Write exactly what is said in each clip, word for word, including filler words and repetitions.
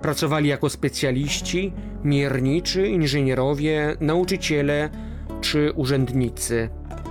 Pracowali jako specjaliści, mierniczy, inżynierowie, nauczyciele czy urzędnicy.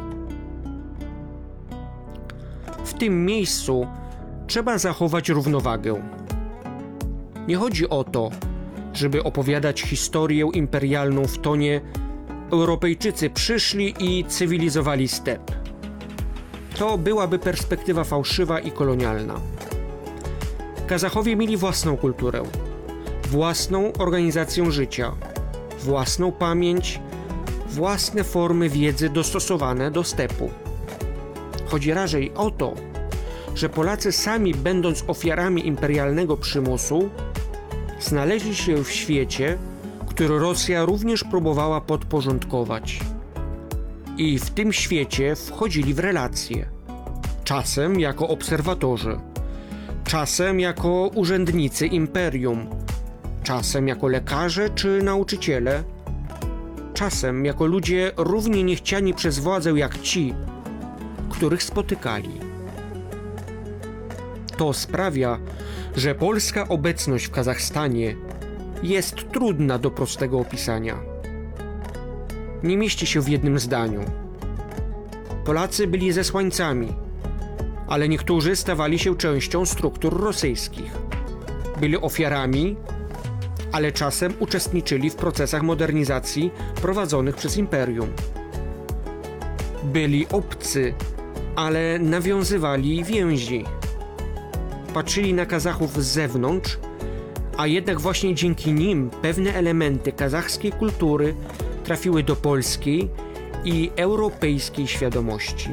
W tym miejscu trzeba zachować równowagę. Nie chodzi o to, żeby opowiadać historię imperialną w tonie Europejczycy przyszli i cywilizowali step. To byłaby perspektywa fałszywa i kolonialna. Kazachowie mieli własną kulturę, własną organizację życia, własną pamięć, własne formy wiedzy dostosowane do stepu. Chodzi raczej o to, że Polacy sami, będąc ofiarami imperialnego przymusu, znaleźli się w świecie, który Rosja również próbowała podporządkować. I w tym świecie wchodzili w relacje. Czasem jako obserwatorzy, czasem jako urzędnicy imperium, czasem jako lekarze czy nauczyciele, czasem jako ludzie równie niechciani przez władzę jak ci, których spotykali. To sprawia, że polska obecność w Kazachstanie jest trudna do prostego opisania. Nie mieści się w jednym zdaniu. Polacy byli zesłańcami, ale niektórzy stawali się częścią struktur rosyjskich. Byli ofiarami, ale czasem uczestniczyli w procesach modernizacji prowadzonych przez imperium. Byli obcy, ale nawiązywali więzi. Patrzyli na Kazachów z zewnątrz, a jednak właśnie dzięki nim pewne elementy kazachskiej kultury trafiły do polskiej i europejskiej świadomości.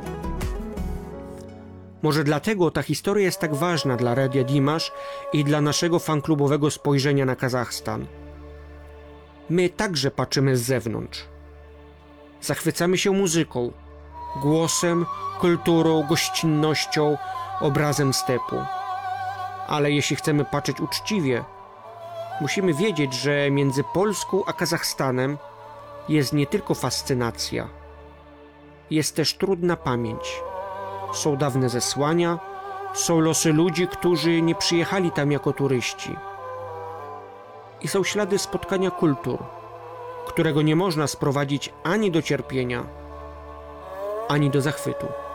Może dlatego ta historia jest tak ważna dla Radia Dimash i dla naszego fanklubowego spojrzenia na Kazachstan. My także patrzymy z zewnątrz. Zachwycamy się muzyką, głosem, kulturą, gościnnością, obrazem stepu. Ale jeśli chcemy patrzeć uczciwie, musimy wiedzieć, że między Polską a Kazachstanem jest nie tylko fascynacja. Jest też trudna pamięć. Są dawne zesłania, są losy ludzi, którzy nie przyjechali tam jako turyści. I są ślady spotkania kultur, którego nie można sprowadzić ani do cierpienia, ani do zachwytu.